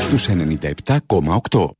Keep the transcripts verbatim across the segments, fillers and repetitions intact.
στους ενενήντα επτά κόμμα οκτώ.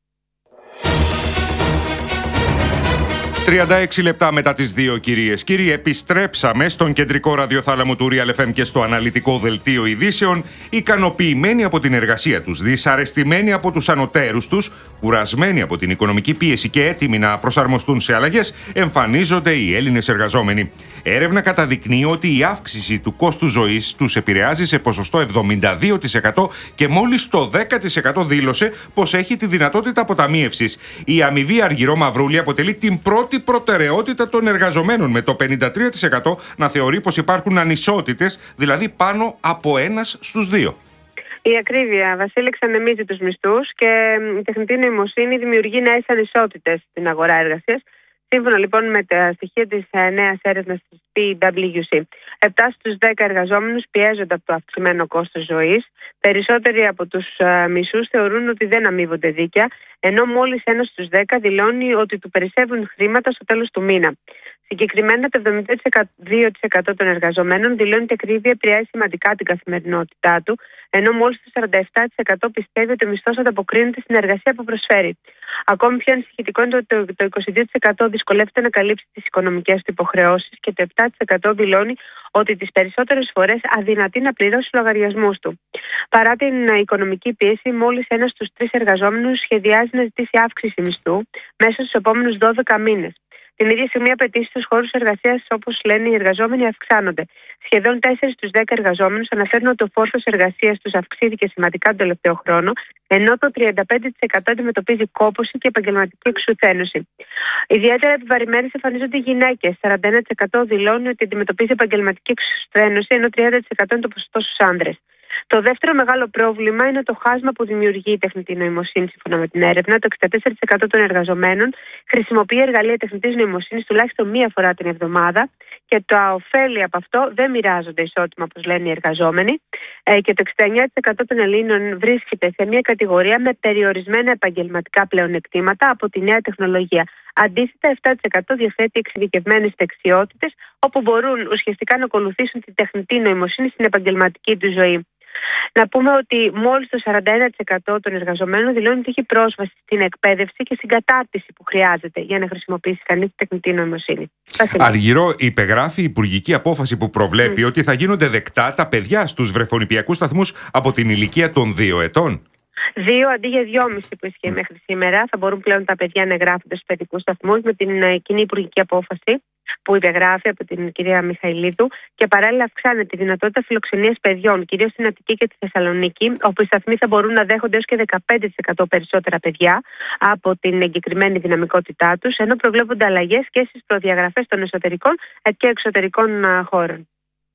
τριάντα έξι λεπτά μετά τις δύο, κυρίες. Κύριοι, επιστρέψαμε στον κεντρικό ραδιοθάλαμο του Real εφ εμ και στο αναλυτικό δελτίο ειδήσεων, ικανοποιημένοι από την εργασία τους, δυσαρεστημένοι από τους ανωτέρους τους, κουρασμένοι από την οικονομική πίεση και έτοιμοι να προσαρμοστούν σε αλλαγές, εμφανίζονται οι Έλληνες εργαζόμενοι. Έρευνα καταδεικνύει ότι η αύξηση του κόστου ζωής τους επηρεάζει σε ποσοστό εβδομήντα δύο τοις εκατό και μόλις το δέκα τοις εκατό δήλωσε πως έχει τη δυνατότητα αποταμίευσης. Η αμοιβή Αργυρό Μαυρούλη αποτελεί την πρώτη προτεραιότητα των εργαζομένων, με το πενήντα τρία τοις εκατό να θεωρεί πως υπάρχουν ανισότητες, δηλαδή πάνω από ένας στους δύο. Η ακρίβεια, Βασίλη, εξανεμίζει τους μισθούς και η τεχνητή νοημοσύνη δημιουργεί νέες ανισότητες στην αγορά εργασίας. Σύμφωνα λοιπόν με τα στοιχεία της νέας έρευνας της πι ντάμπλιου σι, επτά στους δέκα εργαζόμενους πιέζονται από το αυξημένο κόστος ζωής. Περισσότεροι από τους μισούς θεωρούν ότι δεν αμείβονται δίκαια, ενώ μόλις ένα στους δέκα δηλώνει ότι του περισσεύουν χρήματα στο τέλος του μήνα. Συγκεκριμένα, το εβδομήντα δύο τοις εκατό των εργαζομένων δηλώνει ότι η ακρίβεια επηρεάζει σημαντικά την καθημερινότητά του, ενώ μόλις το σαράντα επτά τοις εκατό πιστεύει ότι ο μισθός ανταποκρίνεται στην εργασία που προσφέρει. Ακόμη πιο ανησυχητικό είναι ότι το, το είκοσι δύο τοις εκατό δυσκολεύεται να καλύψει τις οικονομικές του υποχρεώσεις και το επτά τοις εκατό δηλώνει ότι τις περισσότερες φορές αδυνατεί να πληρώσει τους λογαριασμούς του. Παρά την οικονομική πίεση, μόλις ένας στους τρεις εργαζόμενους σχεδιάζει να ζητήσει αύξηση μισθού μέσα στους επόμενους δώδεκα μήνες. Την ίδια στιγμή, οι απαιτήσεις στους χώρους εργασίας, όπως λένε οι εργαζόμενοι, αυξάνονται. Σχεδόν τέσσερα στους δέκα εργαζόμενους αναφέρουν ότι ο φόρτος εργασίας τους αυξήθηκε σημαντικά τον τελευταίο χρόνο, ενώ το τριάντα πέντε τοις εκατό αντιμετωπίζει κόπωση και επαγγελματική εξουθένωση. Ιδιαίτερα επιβαρημένες εμφανίζονται οι γυναίκες. σαράντα ένα τοις εκατό δηλώνει ότι αντιμετωπίζει επαγγελματική εξουθένωση, ενώ τριάντα τοις εκατό είναι το ποσοστό στους άνδρες. Το δεύτερο μεγάλο πρόβλημα είναι το χάσμα που δημιουργεί η τεχνητή νοημοσύνη, σύμφωνα με την έρευνα. Το εξήντα τέσσερα τοις εκατό των εργαζομένων χρησιμοποιεί εργαλεία τεχνητής νοημοσύνης τουλάχιστον μία φορά την εβδομάδα και τα ωφέλη από αυτό δεν μοιράζονται ισότιμα, όπως λένε οι εργαζόμενοι. Ε, και το εξήντα εννέα τοις εκατό των Ελλήνων βρίσκεται σε μία κατηγορία με περιορισμένα επαγγελματικά πλεονεκτήματα από τη νέα τεχνολογία. Αντίθετα, επτά τοις εκατό διαθέτει εξειδικευμένες δεξιότητες, όπου μπορούν ουσιαστικά να ακολουθήσουν τη τεχνητή νοημοσύνη στην επαγγελματική του ζωή. Να πούμε ότι μόλις το σαράντα ένα τοις εκατό των εργαζομένων δηλώνει ότι έχει πρόσβαση στην εκπαίδευση και στην κατάρτιση που χρειάζεται για να χρησιμοποιήσει κανείς τη τεχνητή νοημοσύνη. Αργυρό, υπεγράφει η υπουργική απόφαση που προβλέπει mm. ότι θα γίνονται δεκτά τα παιδιά στους βρεφονιπιακούς σταθμούς από την ηλικία των δύο ετών. Δύο αντί για δυόμιση που ισχύει mm. μέχρι σήμερα. Θα μπορούν πλέον τα παιδιά να εγγράφονται στους παιδικούς σταθμούς με την κοινή υπουργική απόφαση που υπεγράφει από την κυρία Μιχαηλίδου, και παράλληλα αυξάνεται τη δυνατότητα φιλοξενίας παιδιών, κυρίως στην Αττική και τη Θεσσαλονίκη, όπου οι σταθμοί θα μπορούν να δέχονται έως και δεκαπέντε τοις εκατό περισσότερα παιδιά από την εγκεκριμένη δυναμικότητά τους, ενώ προβλέπονται αλλαγές και στις προδιαγραφές των εσωτερικών και εξωτερικών χώρων.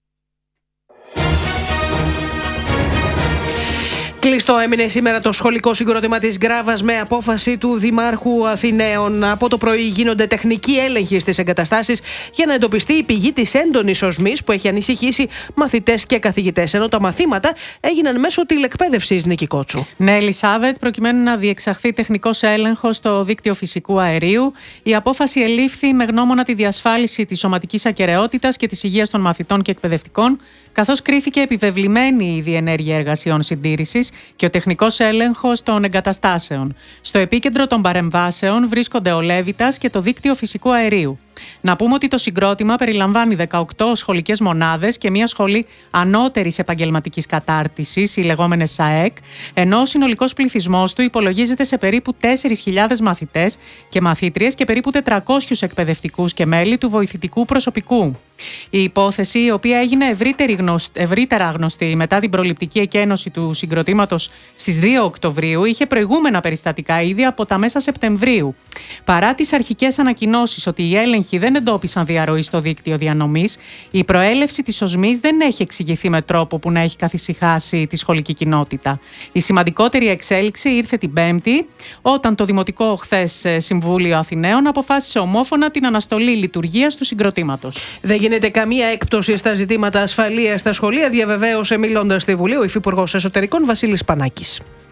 Κλειστό έμεινε σήμερα το σχολικό συγκρότημα της Γκράβας με απόφαση του Δημάρχου Αθηναίων. Από το πρωί γίνονται τεχνικοί έλεγχοι στις εγκαταστάσεις για να εντοπιστεί η πηγή της έντονης οσμής που έχει ανησυχήσει μαθητές και καθηγητές. Ενώ τα μαθήματα έγιναν μέσω τηλεκπαίδευσης, Νίκη Κότσου. Ναι, Ελισάβετ, προκειμένου να διεξαχθεί τεχνικός έλεγχος στο δίκτυο φυσικού αερίου, η απόφαση ελήφθη με γνώμονα τη διασφάλιση της σωματικής ακεραιότητας και της υγείας των μαθητών και εκπαιδευτικών, καθώς κρίθηκε επιβεβλημένη η διενέργεια εργασιών συντήρησης και ο τεχνικός έλεγχος των εγκαταστάσεων. Στο επίκεντρο των παρεμβάσεων βρίσκονται ο Λέβητας και το δίκτυο φυσικού αερίου. Να πούμε ότι το συγκρότημα περιλαμβάνει δεκαοκτώ σχολικές μονάδες και μια σχολή ανώτερης επαγγελματικής κατάρτισης, οι λεγόμενες ΣΑΕΚ, ενώ ο συνολικός πληθυσμός του υπολογίζεται σε περίπου τέσσερις χιλιάδες μαθητές και μαθήτριες και περίπου τετρακόσιους εκπαιδευτικούς και μέλη του βοηθητικού προσωπικού. Η υπόθεση, η οποία έγινε ευρύτερη γνωσ... ευρύτερα γνωστή μετά την προληπτική εκένωση του συγκροτήματος στις δύο Οκτωβρίου, είχε προηγούμενα περιστατικά ήδη από τα μέσα Σεπτεμβρίου. Παρά τις αρχικές ανακοινώσεις ότι οι έλεγχοι δεν εντόπισαν διαρροή στο δίκτυο διανομής, η προέλευση της οσμής δεν έχει εξηγηθεί με τρόπο που να έχει καθησυχάσει τη σχολική κοινότητα. Η σημαντικότερη εξέλιξη ήρθε την Πέμπτη, όταν το Δημοτικό χθες Συμβούλιο Αθηναίων αποφάσισε ομόφωνα την αναστολή λειτουργίας του συγκροτήματος. Δεν γίνεται καμία έκπτωση στα ζητήματα ασφαλείας στα σχολεία, διαβεβαίωσε μιλώντας στη Βουλή ο Υφυπουργός Εσωτερικών Βασίλης Πανάκης.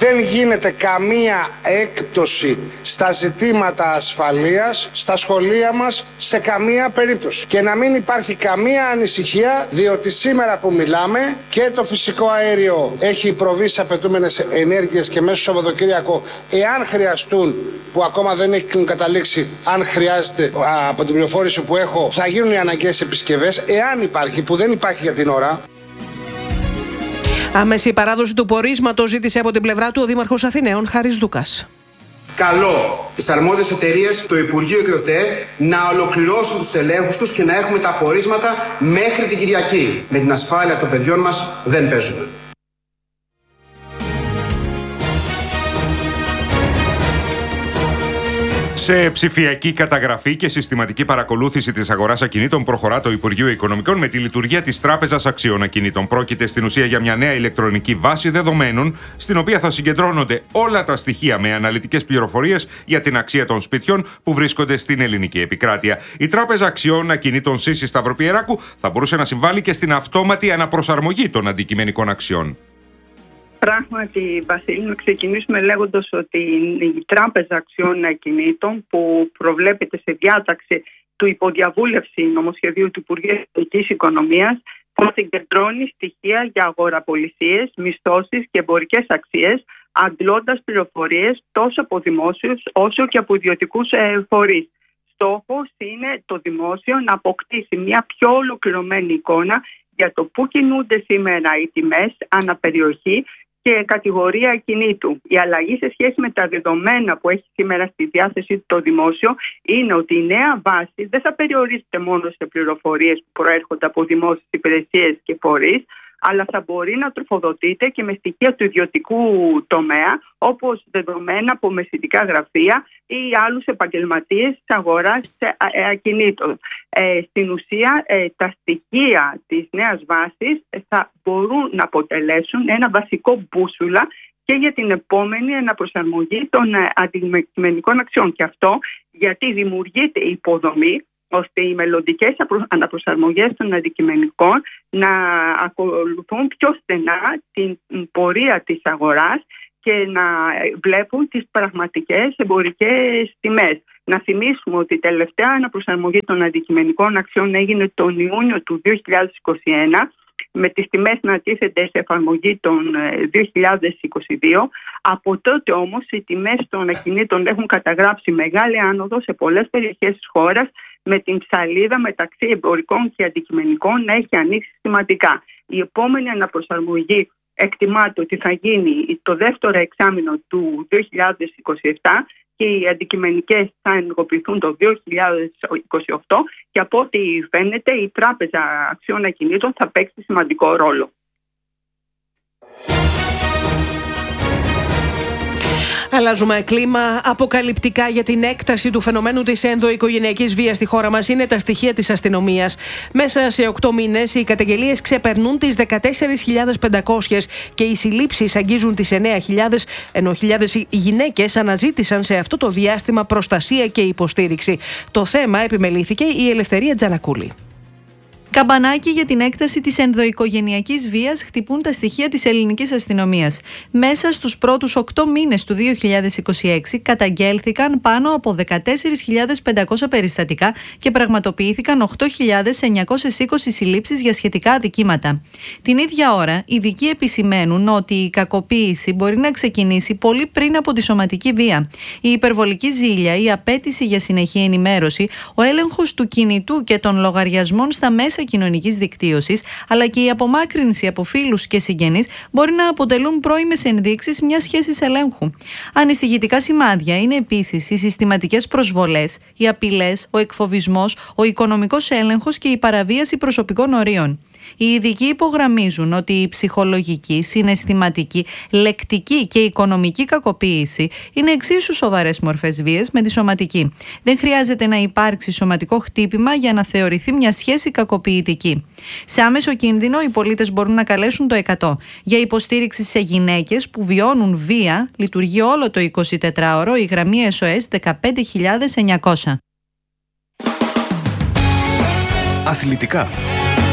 Δεν γίνεται καμία έκπτωση στα ζητήματα ασφαλείας στα σχολεία μας σε καμία περίπτωση. Και να μην υπάρχει καμία ανησυχία, διότι σήμερα που μιλάμε και το φυσικό αέριο έχει προβεί σε απαιτούμενες ενέργειες και μέσα στο Σαββατοκύριακο, εάν χρειαστούν, που ακόμα δεν έχει καταλήξει, αν χρειάζεται από την πληροφόρηση που έχω, θα γίνουν οι αναγκαίες επισκευές, εάν υπάρχει, που δεν υπάρχει για την ώρα. Άμεση παράδοση του πορίσματος ζήτησε από την πλευρά του ο Δήμαρχος Αθηναίων Χάρης Δούκας. Καλώ τις αρμόδιες εταιρείες, το Υπουργείο και το ΤΕ να ολοκληρώσουν τους ελέγχους τους και να έχουμε τα πορίσματα μέχρι την Κυριακή. Με την ασφάλεια των παιδιών μας δεν παίζουμε. Σε ψηφιακή καταγραφή και συστηματική παρακολούθηση της αγοράς ακινήτων προχωρά το Υπουργείο Οικονομικών με τη λειτουργία της Τράπεζας Αξιών Ακινήτων. Πρόκειται στην ουσία για μια νέα ηλεκτρονική βάση δεδομένων, στην οποία θα συγκεντρώνονται όλα τα στοιχεία με αναλυτικές πληροφορίες για την αξία των σπιτιών που βρίσκονται στην ελληνική επικράτεια. Η Τράπεζα Αξιών Ακινήτων Σύσης Σταυροπιεράκου θα μπορούσε να συμβάλλει και στην αυτόματη αναπροσαρμογή των αντικειμενικών αξιών. Πράγματι, Βασίλη, να ξεκινήσουμε λέγοντας ότι η Τράπεζα Αξιών Ακινήτων, που προβλέπεται σε διάταξη του υποδιαβούλευση νομοσχεδίου του Υπουργείου Εθνικής Οικονομίας, θα συγκεντρώνει στοιχεία για αγοραπολισίες, μισθώσεις και εμπορικές αξίες, αντλώντας πληροφορίες τόσο από δημόσιους όσο και από ιδιωτικούς φορείς. Στόχος είναι το δημόσιο να αποκτήσει μια πιο ολοκληρωμένη εικόνα για το πού κινούνται σήμερα οι τιμές αναπεριοχή και κατηγορία ακινήτου. Η αλλαγή σε σχέση με τα δεδομένα που έχει σήμερα στη διάθεση του το δημόσιο είναι ότι η νέα βάση δεν θα περιορίζεται μόνο σε πληροφορίες που προέρχονται από δημόσιες υπηρεσίες και φορείς, αλλά θα μπορεί να τροφοδοτείται και με στοιχεία του ιδιωτικού τομέα, όπως δεδομένα από μεσητικά γραφεία ή άλλους επαγγελματίες της αγοράς ακινήτων. Ε, στην ουσία, ε, τα στοιχεία της νέας βάσης θα μπορούν να αποτελέσουν ένα βασικό μπούσουλα και για την επόμενη αναπροσαρμογή των ε, αντικειμενικών αξιών. Και αυτό γιατί δημιουργείται η υποδομή ώστε οι μελλοντικές αναπροσαρμογές των αντικειμενικών να ακολουθούν πιο στενά την πορεία της αγοράς και να βλέπουν τις πραγματικές εμπορικές τιμές. Να θυμίσουμε ότι η τελευταία αναπροσαρμογή των αντικειμενικών αξιών έγινε τον Ιούνιο του δύο χιλιάδες είκοσι ένα, με τις τιμές να τίθενται σε εφαρμογή τον δύο χιλιάδες είκοσι δύο. Από τότε όμως οι τιμές των ακινήτων έχουν καταγράψει μεγάλη άνοδο σε πολλές περιοχές της χώρας, με την ψαλίδα μεταξύ εμπορικών και αντικειμενικών να έχει ανοίξει σημαντικά. Η επόμενη αναπροσαρμογή εκτιμάται ότι θα γίνει το δεύτερο εξάμηνο του δύο χιλιάδες είκοσι επτά και οι αντικειμενικές θα ενεργοποιηθούν το δύο χιλιάδες είκοσι οκτώ και από ό,τι φαίνεται η Τράπεζα Αξιών Ακινήτων θα παίξει σημαντικό ρόλο. Αλλάζουμε κλίμα. Αποκαλυπτικά για την έκταση του φαινομένου της ενδοοικογενειακής βίας στη χώρα μας είναι τα στοιχεία της αστυνομίας. Μέσα σε οκτώ μήνες οι καταγγελίες ξεπερνούν τις δεκατέσσερις χιλιάδες πεντακόσιες και οι συλλήψεις αγγίζουν τις εννέα χιλιάδες, ενώ χιλιάδες γυναίκες αναζήτησαν σε αυτό το διάστημα προστασία και υποστήριξη. Το θέμα επιμελήθηκε η Ελευθερία Τζανακούλη. Καμπανάκι για την έκταση της ενδοοικογενειακής βίας χτυπούν τα στοιχεία της ελληνικής αστυνομίας. Μέσα στους πρώτους οκτώ μήνες του δύο χιλιάδες είκοσι έξι καταγγέλθηκαν πάνω από δεκατέσσερις χιλιάδες πεντακόσια περιστατικά και πραγματοποιήθηκαν οκτώ χιλιάδες εννιακόσιες είκοσι συλλήψεις για σχετικά αδικήματα. Την ίδια ώρα, οι ειδικοί επισημαίνουν ότι η κακοποίηση μπορεί να ξεκινήσει πολύ πριν από τη σωματική βία. Η υπερβολική ζήλια, η απέτηση για συνεχή ενημέρωση, ο έλεγχος του κινητού και των λογαριασμών στα μέσα κοινωνικής δικτύωσης, αλλά και η απομάκρυνση από φίλους και συγγενείς μπορεί να αποτελούν πρώιμες ενδείξεις μιας σχέσης ελέγχου. Ανησυχητικά σημάδια είναι επίσης οι συστηματικές προσβολές, οι απειλές, ο εκφοβισμός, ο οικονομικός έλεγχος και η παραβίαση προσωπικών ορίων. Οι ειδικοί υπογραμμίζουν ότι η ψυχολογική, συναισθηματική, λεκτική και οικονομική κακοποίηση είναι εξίσου σοβαρές μορφές βίας με τη σωματική. Δεν χρειάζεται να υπάρξει σωματικό χτύπημα για να θεωρηθεί μια σχέση κακοποιητική. Σε άμεσο κίνδυνο, οι πολίτες μπορούν να καλέσουν το εκατό. Για υποστήριξη σε γυναίκες που βιώνουν βία, λειτουργεί όλο το εικοσιτετράωρο η γραμμή ες ο ες δεκαπέντε χιλιάδες εννιακόσια. Αθλητικά.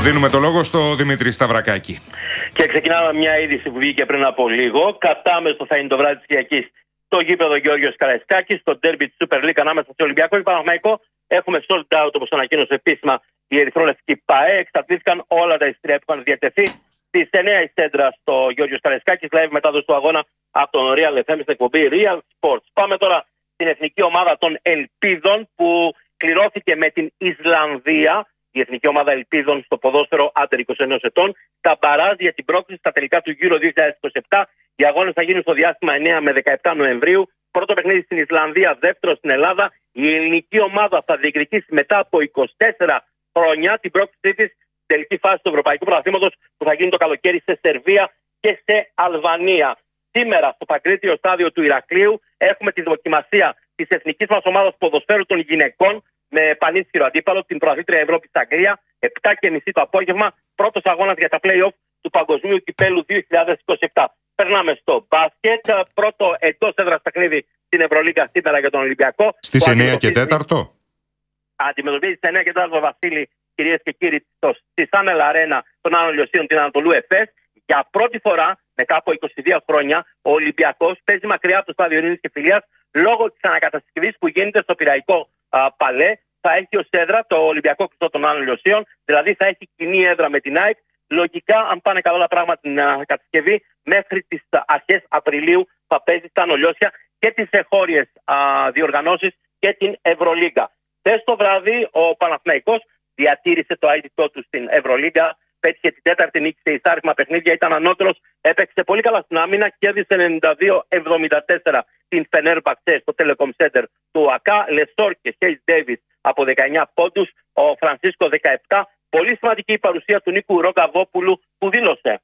Δίνουμε το λόγο στο Δημήτρη Σταυρακάκη. Και ξεκινάμε μια είδηση που βγήκε πριν από λίγο. Κατάμεστο θα είναι το βράδυ της Κυριακής στο γήπεδο Γεώργιος Καραϊσκάκης, στο ντέρμπι της Super League ανάμεσα σε Ολυμπιακό και Παναθηναϊκό. Έχουμε sold out, όπως ανακοίνωσε επίσημα η ερυθρόλευκη ΠΑΕ. Εξαρτήθηκαν όλα τα εισιτήρια που είχαν διατεθεί. Στις εννέα η Σέντρα στο Γεώργιος Καραϊσκάκης, live μετάδοση του αγώνα από τον Real εφ εμ στην εκπομπή Real Sports. Πάμε τώρα στην εθνική ομάδα των Ελπίδων που κληρώθηκε με την Ισλανδία. Η εθνική ομάδα Ελπίδων στο ποδόσφαιρο άντερ είκοσι ενός ετών. Τα μπαράζ για την πρόκληση στα τελικά του Euro δύο χιλιάδες είκοσι επτά. Οι αγώνες θα γίνουν στο διάστημα εννέα με δεκαεπτά Νοεμβρίου. Πρώτο παιχνίδι στην Ισλανδία, δεύτερο στην Ελλάδα. Η ελληνική ομάδα θα διεκδικήσει μετά από είκοσι τέσσερα χρόνια την πρόκλησή της στην τελική φάση του Ευρωπαϊκού Πρωταθλήματος που θα γίνει το καλοκαίρι σε Σερβία και σε Αλβανία. Σήμερα στο Παγκρίτιο στάδιο του Ηρακλείου έχουμε τη δοκιμασία της εθνικής μας ομάδας ποδοσφαίρου των γυναικών με πανίσχυρο αντίπαλο, την πρωταθλήτρια Ευρώπης Αγγλία, επτά και μισή το απόγευμα, πρώτος αγώνας για τα play-off του Παγκοσμίου Κυπέλου δύο χιλιάδες είκοσι επτά. Περνάμε στο μπάσκετ. Πρώτο εντός έδρας παιχνίδι στην Ευρωλίγκα σήμερα για τον Ολυμπιακό. Στις εννέα και τέσσερα. Αντιμετωπίζει στις εννέα και τέσσερα Βασίλη, κυρίες και κύριοι, στη Σάνελ Αρένα των Άνω Λιωσίων, την Ανατολού Εφές. Για πρώτη φορά μετά από είκοσι δύο χρόνια, ο Ολυμπιακός παίζει μακριά από το στάδιο Ειρήνης και Φιλίας λόγω της ανακατασκευής που γίνεται στο Πειραϊκό α, Παλέ. Θα έχει ως έδρα το Ολυμπιακό Κρυστό των Άνω Λιωσίων, δηλαδή θα έχει κοινή έδρα με την ΑΕΚ. Λογικά, αν πάνε καλά τα πράγματα την κατασκευή, μέχρι τις αρχές Απριλίου θα παίζει στα Άνω Λιώσια και τις εγχώριες διοργανώσεις και την Ευρωλίγκα. Χθες το βράδυ ο Παναθηναϊκός διατήρησε το αίτητό του στην Ευρωλίγκα. Πέτυχε την τέταρτη νίκη σε εισάριθμα παιχνίδια, ήταν ανώτερος, έπαιξε πολύ καλά στην άμυνα, κέρδισε ενενήντα δύο εβδομήντα τέσσερα την Φενέρμπαξε στο Telecom Center του ΑΚΑ. Λεσόρ και Χέις Ντέιβις από δεκαεννέα πόντους, ο Φρανσίσκο δεκαεπτά. Πολύ σημαντική η παρουσία του Νίκου Ρογκαβόπουλου που δήλωσε.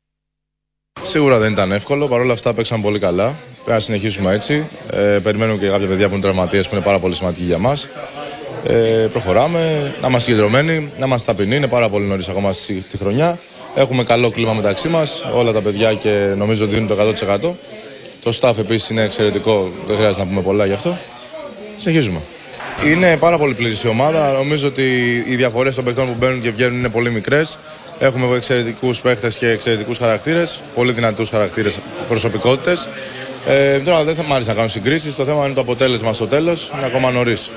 Σίγουρα δεν ήταν εύκολο, παρόλα αυτά παίξαν πολύ καλά. Πρέπει να συνεχίσουμε έτσι. Ε, περιμένουμε και κάποια παιδιά που είναι τραυματίες που είναι πάρα πολύ σημαντικοί για μας. Ε, προχωράμε, να είμαστε συγκεντρωμένοι, να είμαστε ταπεινοί. Είναι πάρα πολύ νωρίς ακόμα στη, στη χρονιά. Έχουμε καλό κλίμα μεταξύ μας, όλα τα παιδιά και νομίζω δίνουν το εκατό τοις εκατό. Το staff επίσης είναι εξαιρετικό, δεν χρειάζεται να πούμε πολλά γι' αυτό. Συνεχίζουμε. Είναι πάρα πολύ πλήρης η ομάδα. Νομίζω ότι οι διαφορές των παιχτών που μπαίνουν και βγαίνουν είναι πολύ μικρές. Έχουμε εξαιρετικούς παίχτες και εξαιρετικούς χαρακτήρες, πολύ δυνατούς χαρακτήρες, προσωπικότητες. Ε, τώρα δεν θα μ' άρεσε να κάνω συγκρίσεις. Το θέμα είναι το αποτέλεσμα στο τέλος. Είναι ακόμα νωρίς.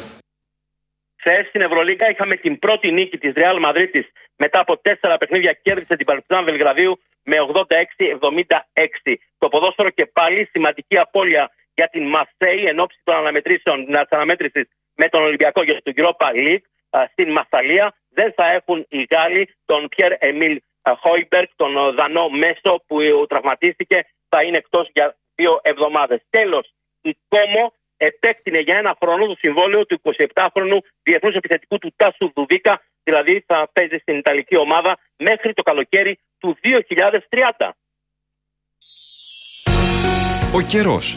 Χθες στην Ευρωλίγκα είχαμε την πρώτη νίκη της Ρεάλ Μαδρίτης μετά από τέσσερα παιχνίδια. Κέρδισε την Παρτιζάν Βελγραδίου με ογδόντα έξι εβδομήντα έξι. Το ποδόσφαιρο και πάλι σημαντική απώλεια για την Μαρσέη εν ώψη των αναμετρήσεων, της αναμέτρησης με τον Ολυμπιακό για το Europa League στην Μασσαλία. Δεν θα έχουν οι Γάλλοι τον Πιέρ Εμίλ Χόιμπεργκ, τον Δανό μέσο που τραυματίστηκε, θα είναι εκτός για δύο εβδομάδες. Τέλος, η Κόμο επέκτηνε για ένα χρόνο το συμβόλαιο του εικοσιεπτάχρονου διεθνούς επιθετικού του Τάσου Δουβίκα, δηλαδή θα παίζει στην Ιταλική ομάδα μέχρι το καλοκαίρι του δύο χιλιάδες τριάντα. Ο καιρός.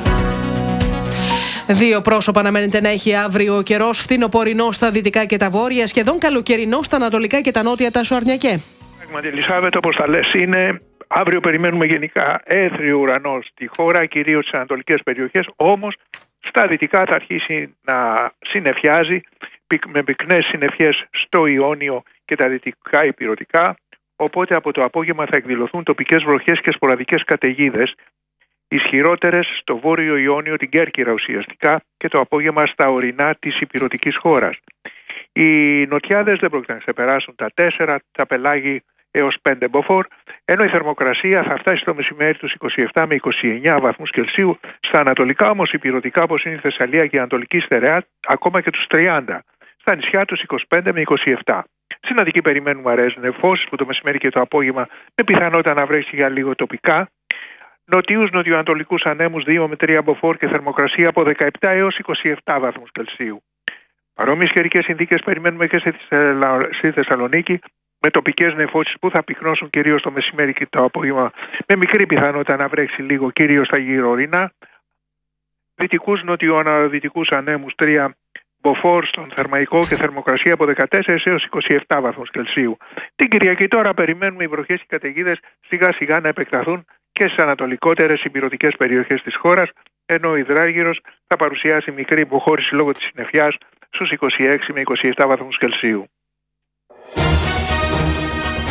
Δύο πρόσωπα αναμένεται να έχει αύριο ο καιρός. Φθινοπορεινό στα δυτικά και τα βόρεια, σχεδόν καλοκαιρινό στα ανατολικά και τα νότια Τάσου Αρνιακέ. Πράγματι, Ελισάβετ, όπως τα λες, είναι. Αύριο περιμένουμε γενικά έθριο ουρανό στη χώρα, κυρίως στις ανατολικές περιοχές. Όμως στα δυτικά θα αρχίσει να συννεφιάζει με πυκνές συννεφιές στο Ιόνιο και τα δυτικά ηπειρωτικά. Οπότε από το απόγευμα θα εκδηλωθούν τοπικές βροχές και σποραδικές καταιγίδες, ισχυρότερες στο βόρειο Ιόνιο, την Κέρκυρα ουσιαστικά, και το απόγευμα στα ορεινά της ηπειρωτικής χώρας. Οι νοτιάδες δεν πρόκειται να ξεπεράσουν τα τέσσερα, τα πελάγη έως πέντε μποφόρ, ενώ η θερμοκρασία θα φτάσει στο μεσημέρι τους είκοσι επτά με είκοσι εννέα βαθμούς Κελσίου. Στα ανατολικά όμως ηπειρωτικά, όπως είναι η Θεσσαλία και η Ανατολική Στερεά, ακόμα και τους τριάντα. Στα νησιά τους είκοσι πέντε με είκοσι επτά. Στην Αττική περιμένουμε αραιές νεφώσεις που το μεσημέρι και το απόγευμα με πιθανότητα να βρέξει για λίγο τοπικά. Νοτιούς νοτιοανατολικούς ανέμους δύο με τρία μποφόρ και θερμοκρασία από δεκαεπτά έως είκοσι επτά βαθμούς Κελσίου. Παρόμοιες καιρικές συνθήκες περιμένουμε και στη Θεσσαλονίκη, με τοπικές νεφώσεις που θα πυκνώσουν κυρίως το μεσημέρι και το απόγευμα, με μικρή πιθανότητα να βρέξει λίγο κυρίως στα γύρω-ορεινά. Δυτικούς νοτιοανατολικούς ανέμους τρία μποφόρ στον Θερμαϊκό και θερμοκρασία από δεκατέσσερα έως είκοσι επτά βαθμούς Κελσίου. Την Κυριακή τώρα περιμένουμε οι βροχές και οι καταιγίδες σιγά σιγά να επεκταθούν και στις ανατολικότερες ηπειρωτικές περιοχές της χώρας, ενώ ο υδράργυρος θα παρουσιάσει μικρή υποχώρηση λόγω της συννεφιάς στους είκοσι έξι με είκοσι επτά βαθμούς Κελσίου.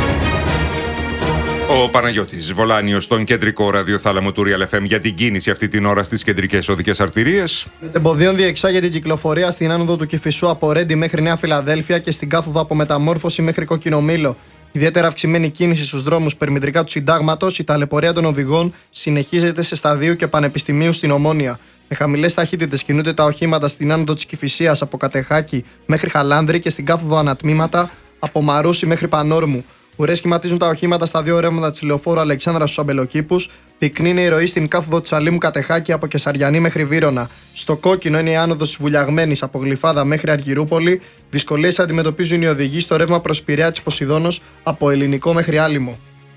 Ο Παναγιώτης Βολάνιος στον κεντρικό ραδιοθάλαμο του Real εφ εμ για την κίνηση αυτή την ώρα στις κεντρικές οδικές αρτηρίες. Εμποδίων διεξάγεται η κυκλοφορία στην άνοδο του Κηφισού από Ρέντι μέχρι Νέα Φιλαδέλφια και στην κάθοδο από Μεταμόρφωση μέχρι Κοκκινομήλο. Ιδιαίτερα αυξημένη κίνηση στους δρόμους περιμετρικά του Συντάγματος, η ταλαιπωρία των οδηγών συνεχίζεται σε Σταδίου και Πανεπιστημίου στην Ομόνια. Με χαμηλές ταχύτητες κινούνται τα οχήματα στην άνοδο της Κηφισίας από Κατεχάκη μέχρι Χαλάνδρη και στην κάθοδο ανατμήματα από Μαρούσι μέχρι Πανόρμου. Ουρές σχηματίζουν τα οχήματα στα δύο ρεύματα της λεωφόρου Αλεξάνδρα στους Αμπελοκήπους. Πυκνή είναι η ροή στην κάθοδο της Αλήμου Κατεχάκη από Κεσαριανή μέχρι Βύρωνα. Στο κόκκινο είναι η άνοδος της Βουλιαγμένης από Γλυφάδα μέχρι Αργυρούπολη. Δυσκολίες αντιμετωπίζουν οι οδηγοί στο ρεύμα προς Πειραιά της Ποσειδώνος από Ελληνικό μέχρι Άλυμο.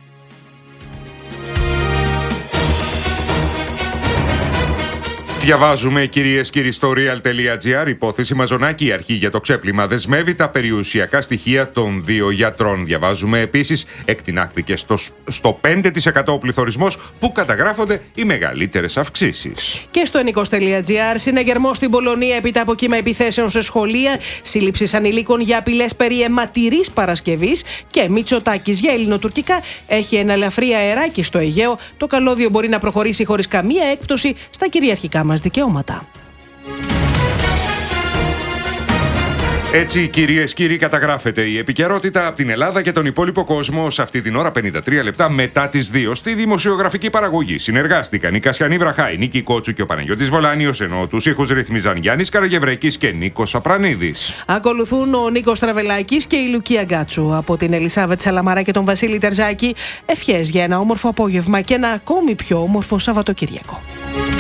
Διαβάζουμε, κυρίες και κύριοι, στο real.gr. Υπόθεση Μαζονάκη. Η αρχή για το ξέπλυμα δεσμεύει τα περιουσιακά στοιχεία των δύο γιατρών. Διαβάζουμε επίσης, εκτινάχθηκε στο, στο πέντε τοις εκατό ο πληθωρισμός, που καταγράφονται οι μεγαλύτερες αυξήσεις. Και στο ενίκος.gr. Συναγερμό στην Πολωνία έπειτα από κύμα επιθέσεων σε σχολεία, σύλληψης ανηλίκων για απειλές περί αιματηρής Παρασκευής και Μητσοτάκης για ελληνοτουρκικά. Έχει ένα ελαφρύ αεράκι στο Αιγαίο. Το καλώδιο μπορεί να προχωρήσει χωρίς καμία έκπτωση στα κυριαρχικά μας δικαιώματα. Έτσι, κυρίες και κύριοι, καταγράφεται η επικαιρότητα από την Ελλάδα και τον υπόλοιπο κόσμο σε αυτή την ώρα, πενήντα τρία λεπτά μετά τις δύο. Στη δημοσιογραφική παραγωγή συνεργάστηκαν η Κασιανή Βραχά, η Νίκη Κότσου και ο Παναγιώτης Βολάνιος, ενώ τους ήχους ρυθμίζαν Γιάννης Καραγευρέκης και Νίκος Απρανίδης. Ακολουθούν ο Νίκος Τραβελάκης και η Λουκία Γκάτσου. Από την Ελισάβετ Σαλαμαρά και τον Βασίλη Τερζάκη, ευχές για ένα όμορφο απόγευμα και ένα ακόμη πιο όμορφο Σαββατοκύριακο.